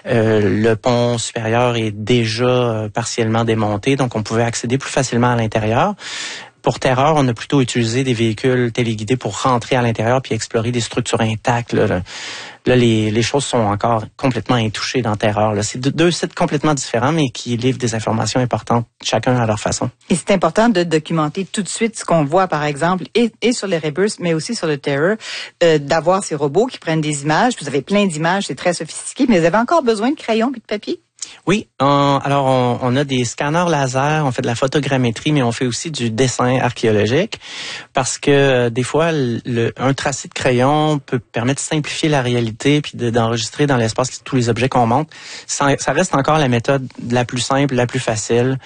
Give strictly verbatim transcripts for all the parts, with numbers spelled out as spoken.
Euh, le pont supérieur est déjà euh, partiellement démonté, donc on pouvait accéder plus facilement à l'intérieur. Pour terreur, on a plutôt utilisé des véhicules téléguidés pour rentrer à l'intérieur puis explorer des structures intactes. Là, là. Là les, les choses sont encore complètement intouchées dans terreur. Là. C'est deux, deux sites complètement différents, mais qui livrent des informations importantes, chacun à leur façon. Et c'est important de documenter tout de suite ce qu'on voit, par exemple, et, et sur les Erebus, mais aussi sur le Terror, euh, d'avoir ces robots qui prennent des images. Vous avez plein d'images, c'est très sophistiqué, mais vous avez encore besoin de crayons et de papier? Oui, on, alors on, on a des scanners laser, on fait de la photogrammétrie, mais on fait aussi du dessin archéologique parce que euh, des fois, le, un tracé de crayon peut permettre de simplifier la réalité puis de, d'enregistrer dans l'espace tous les objets qu'on montre. Ça, ça reste encore la méthode la plus simple, la plus facile.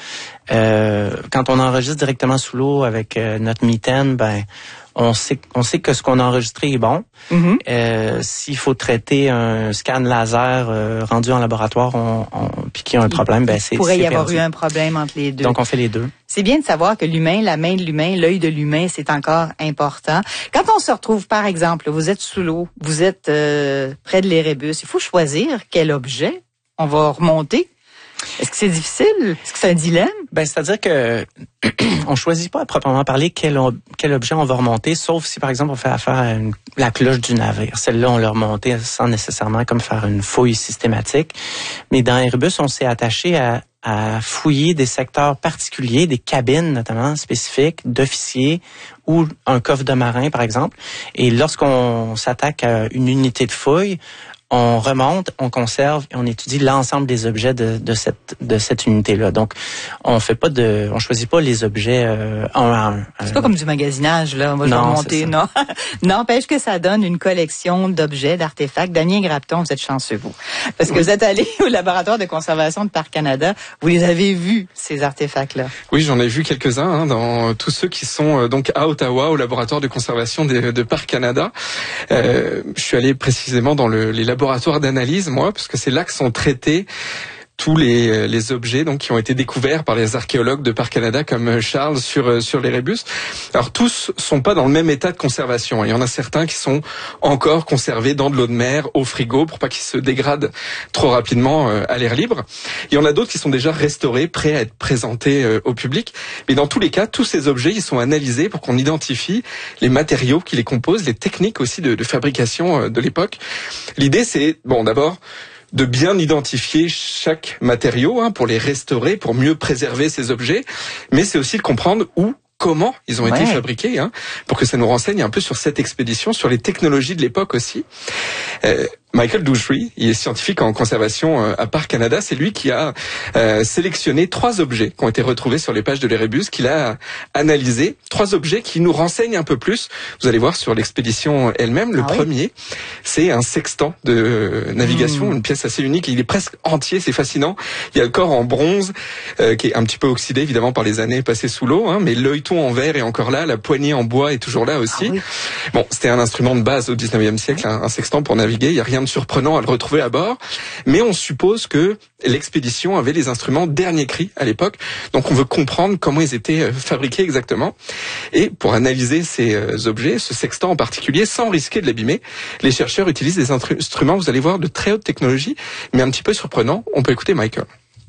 Euh, quand on enregistre directement sous l'eau avec euh, notre mitaine, ben on sait, on sait que ce qu'on a enregistré est bon. Mm-hmm. Euh, s'il faut traiter un scan laser euh, rendu en laboratoire, on, on, puis qu'il y a un problème, ben c'est. Il pourrait c'est y avoir perdu. eu un problème entre les deux. Donc on fait les deux. C'est bien de savoir que l'humain, la main de l'humain, l'œil de l'humain, c'est encore important. Quand on se retrouve, par exemple, vous êtes sous l'eau, vous êtes euh, près de l'Erebus, il faut choisir quel objet on va remonter. Est-ce que c'est difficile? Est-ce que c'est un dilemme? Ben, c'est-à-dire que on choisit pas à proprement parler quel, quel objet on va remonter, sauf si, par exemple, on fait affaire à une, la cloche du navire. Celle-là, on l'a remontée sans nécessairement comme faire une fouille systématique. Mais dans Erebus, on s'est attaché à, à fouiller des secteurs particuliers, des cabines notamment spécifiques, d'officiers ou un coffre de marin, par exemple. Et lorsqu'on s'attaque à une unité de fouille, on remonte, on conserve et on étudie l'ensemble des objets de, de cette de cette unité-là. Donc, on fait pas de, on choisit pas les objets euh, un à un. C'est pas comme du magasinage là, on va non, remonter, non. N'empêche que ça donne une collection d'objets, d'artefacts. Damien Grapton, vous êtes chanceux vous, parce que oui. Vous êtes allé au laboratoire de conservation de Parc Canada. Vous les avez vus ces artefacts-là? Oui, j'en ai vu quelques-uns hein, dans tous ceux qui sont euh, donc à Ottawa au laboratoire de conservation de, de Parc Canada. Euh, je suis allé précisément dans le, les laboratoires d'analyse, moi, parce que c'est là que sont traités tous les, les objets donc qui ont été découverts par les archéologues de Parc Canada comme Charles sur sur l'Erebus. Alors tous sont pas dans le même état de conservation. Il y en a certains qui sont encore conservés dans de l'eau de mer au frigo pour pas qu'ils se dégradent trop rapidement à l'air libre. Il y en a d'autres qui sont déjà restaurés, prêts à être présentés au public. Mais dans tous les cas, tous ces objets ils sont analysés pour qu'on identifie les matériaux qui les composent, les techniques aussi de, de fabrication de l'époque. L'idée c'est bon d'abord de bien identifier chaque matériau hein, pour les restaurer, pour mieux préserver ces objets, mais c'est aussi de comprendre où, comment ils ont ouais. été fabriqués, hein, pour que ça nous renseigne un peu sur cette expédition, sur les technologies de l'époque aussi. Euh, Michael Douchery, il est scientifique en conservation à Parc Canada. C'est lui qui a euh, sélectionné trois objets qui ont été retrouvés sur les pages de l'Erebus, qu'il a analysé. Trois objets qui nous renseignent un peu plus. Vous allez voir sur l'expédition elle-même. Le ah premier, oui. c'est un sextant de navigation, mmh. une pièce assez unique. Il est presque entier, c'est fascinant. Il y a le corps en bronze, euh, qui est un petit peu oxydé évidemment par les années passées sous l'eau, hein, mais l'œilleton en verre est encore là, la poignée en bois est toujours là aussi. Ah oui. Bon, c'était un instrument de base au dix-neuvième siècle, un, un sextant pour naviguer. Il y a rien de surprenant à le retrouver à bord, mais on suppose que l'expédition avait les instruments dernier cri à l'époque, donc on veut comprendre comment ils étaient fabriqués exactement. Et pour analyser ces objets, ce sextant en particulier, sans risquer de l'abîmer, les chercheurs utilisent des instruments, vous allez voir, de très haute technologie, mais un petit peu surprenant. On peut écouter Michael.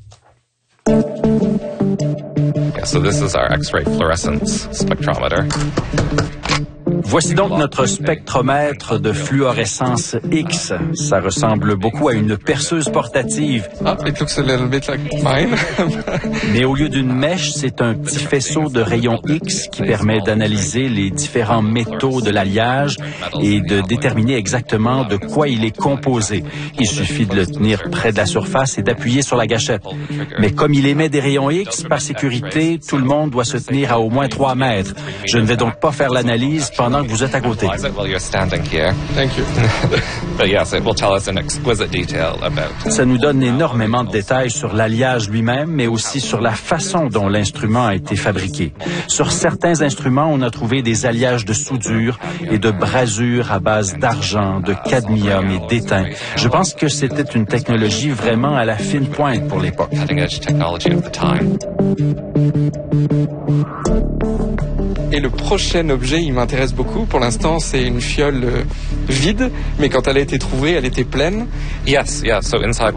Yeah, so this is our X-ray fluorescence spectrometer. Voici donc notre spectromètre de fluorescence X. Ça ressemble beaucoup à une perceuse portative. Ah, it looks a little bit like mine. Mais au lieu d'une mèche, c'est un petit faisceau de rayons X qui permet d'analyser les différents métaux de l'alliage et de déterminer exactement de quoi il est composé. Il suffit de le tenir près de la surface et d'appuyer sur la gâchette. Mais comme il émet des rayons X, par sécurité, tout le monde doit se tenir à au moins trois mètres. Je ne vais donc pas faire l'analyse pendant que vous êtes à côté. Ça nous donne énormément de détails sur l'alliage lui-même, mais aussi sur la façon dont l'instrument a été fabriqué. Sur certains instruments, on a trouvé des alliages de soudure et de brasures à base d'argent, de cadmium et d'étain. Je pense que c'était une technologie vraiment à la fine pointe pour l'époque. Et le prochain objet, il m'intéresse beaucoup. Pour l'instant, c'est une fiole vide, mais quand elle a été trouvée, elle était pleine. Yes, yeah. So inside